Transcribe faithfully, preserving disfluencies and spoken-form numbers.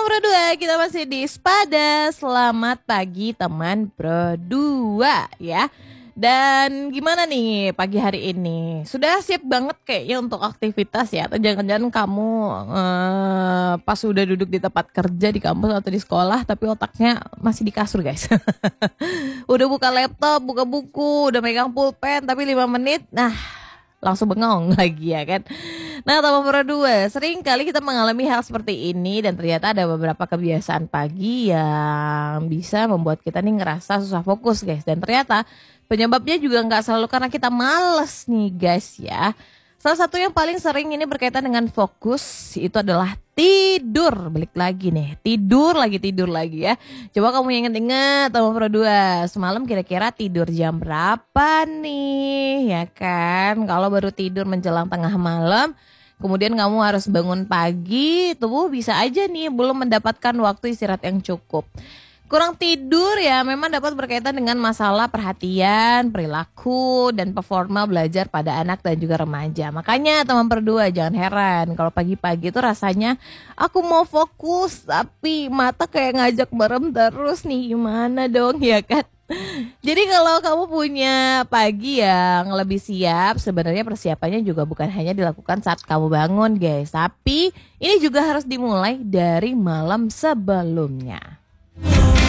Berdua, kita masih di Spada. Selamat pagi teman berdua ya. Dan gimana nih pagi hari ini? Sudah siap banget kayaknya untuk aktivitas ya? Atau jangan-jangan kamu eh, pas sudah duduk di tempat kerja di kampus atau di sekolah tapi otaknya masih di kasur guys. Udah buka laptop, buka buku, udah megang pulpen tapi lima menit, nah langsung bengong lagi ya kan. Nah teman berdua, sering kali kita mengalami hal seperti ini dan ternyata ada beberapa kebiasaan pagi yang bisa membuat kita nih ngerasa susah fokus guys. Dan ternyata penyebabnya juga nggak selalu karena kita males nih guys ya. Salah satu yang paling sering ini berkaitan dengan fokus itu adalah tidur. Balik lagi nih, tidur lagi tidur lagi ya. Coba kamu inget-inget teman berdua, semalam kira-kira tidur jam berapa nih ya kan? Kalau baru tidur menjelang tengah malam, kemudian kamu harus bangun pagi, tubuh bisa aja nih belum mendapatkan waktu istirahat yang cukup. Kurang tidur ya memang dapat berkaitan dengan masalah perhatian, perilaku, dan performa belajar pada anak dan juga remaja. Makanya teman berdua jangan heran kalau pagi-pagi itu rasanya aku mau fokus tapi mata kayak ngajak merem terus nih, gimana dong ya kan? Jadi kalau kamu punya pagi yang lebih siap, sebenarnya persiapannya juga bukan hanya dilakukan saat kamu bangun guys, tapi ini juga harus dimulai dari malam sebelumnya.